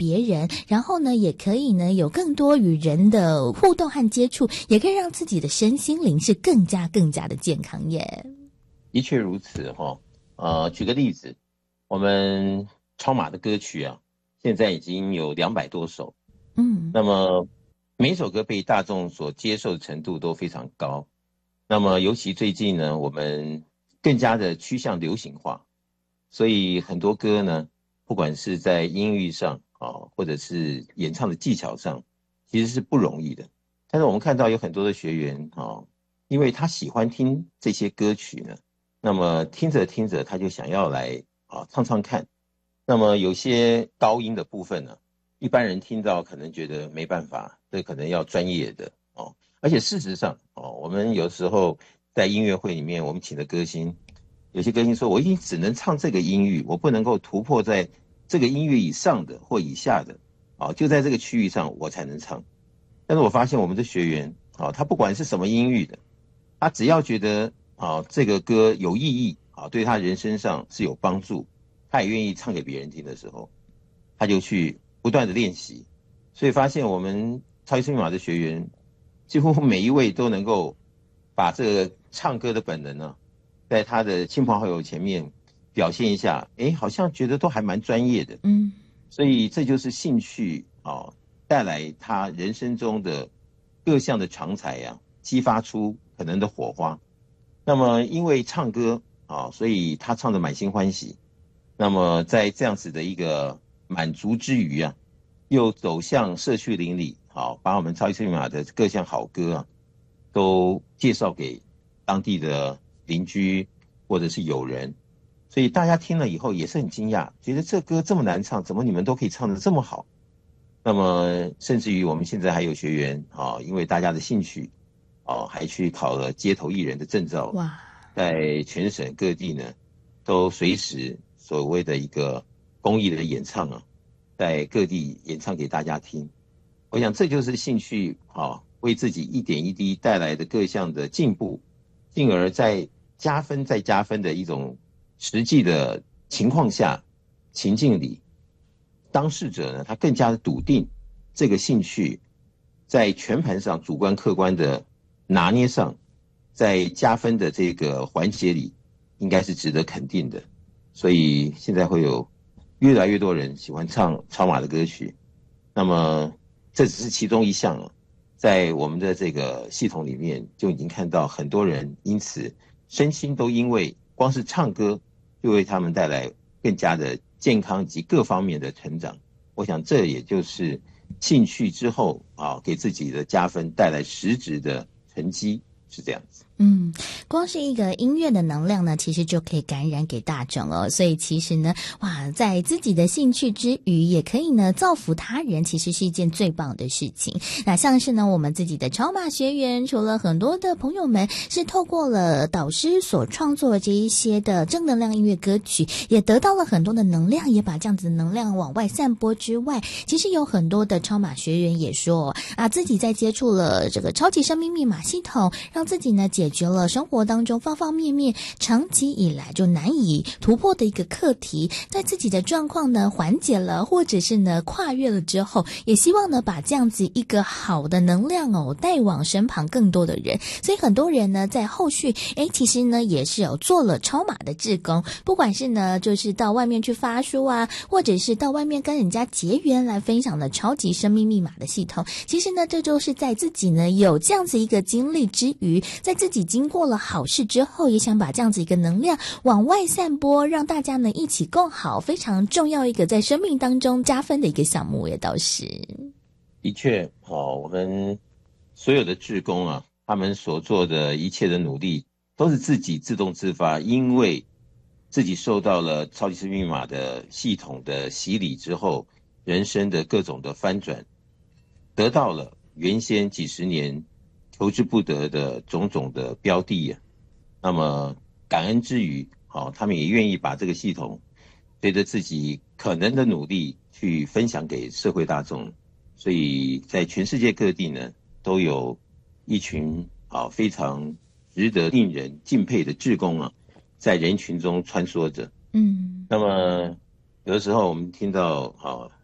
别人，然后呢也可以呢有更多与人的互动和接触，也可以让自己的身心灵是更加的健康耶。 的确如此举个例子，我们超马的歌曲啊，现在已经有200多首，那么每一首歌被大众所接受的程度都非常高。那么尤其最近呢，我们更加的趋向流行化，所以很多歌呢，不管是在音域上或者是演唱的技巧上，其实是不容易的。但是我们看到有很多的学员因为他喜欢听这些歌曲呢，那么听着听着他就想要来唱唱看。那么有些高音的部分呢，一般人听到可能觉得没办法，这可能要专业的而且事实上我们有时候在音乐会里面，我们请的歌星，有些歌星说我已经只能唱这个音域，我不能够突破在这个音域以上的或以下的就在这个区域上我才能唱。但是我发现我们的学员他不管是什么音域的，他只要觉得这个歌有意义对他人生上是有帮助，他也愿意唱给别人听的时候，他就去不断的练习。所以发现我们超级生命码的学员几乎每一位都能够把这个唱歌的本能呢，在他的亲朋好友前面表现一下，好像觉得都还蛮专业的。所以这就是兴趣带来他人生中的各项的长才激发出可能的火花。那么因为唱歌所以他唱得满心欢喜。那么在这样子的一个满足之余又走向社区邻里把我们超级生命码的各项好歌都介绍给当地的邻居或者是友人。所以大家听了以后也是很惊讶，觉得这歌这么难唱，怎么你们都可以唱得这么好。那么甚至于我们现在还有学员因为大家的兴趣还去考了街头艺人的证照。哇！在全省各地呢都随时所谓的一个公益的演唱在各地演唱给大家听。我想这就是兴趣为自己一点一滴带来的各项的进步，进而在加分再加分的一种实际的情况下情境里，当事者呢他更加的笃定这个兴趣在全盘上主观客观的拿捏上，在加分的这个环节里应该是值得肯定的。所以现在会有越来越多人喜欢唱超马的歌曲。那么这只是其中一项在我们的这个系统里面就已经看到很多人因此身心都因为光是唱歌就为他们带来更加的健康及各方面的成长。我想这也就是兴趣之后给自己的加分带来实质的成绩，是这样子。 光是一个音乐的能量呢，其实就可以感染给大众哦。所以其实呢，在自己的兴趣之余，也可以呢造福他人，其实是一件最棒的事情。那像是呢，我们自己的超马学员，除了很多的朋友们是透过了导师所创作的这一些的正能量音乐歌曲，也得到了很多的能量，也把这样子的能量往外散播之外，其实有很多的超马学员也说自己在接触了这个超级生命密码系统，让自己呢解决了生活当中方方面面长期以来就难以突破的一个课题，在自己的状况呢缓解了，或者是呢跨越了之后，也希望呢把这样子一个好的能量带往身旁更多的人。所以很多人呢在后续其实呢也是有做了超马的志工，不管是呢就是到外面去发书或者是到外面跟人家结缘来分享了超级生命密码的系统。其实呢这就是在自己呢有这样子一个经历之余，在自己经过了好事之后，也想把这样子一个能量往外散播，让大家呢一起共好，非常重要一个在生命当中加分的一个项目也倒是。 的确我们所有的志工他们所做的一切的努力都是自己自动自发，因为自己受到了超级生命密码的系统的洗礼之后，人生的各种的翻转，得到了原先几十年求之不得的种种的标的那么感恩之余他们也愿意把这个系统随着自己可能的努力去分享给社会大众。所以在全世界各地呢都有一群非常值得令人敬佩的志工在人群中穿梭着。那么有的时候我们听到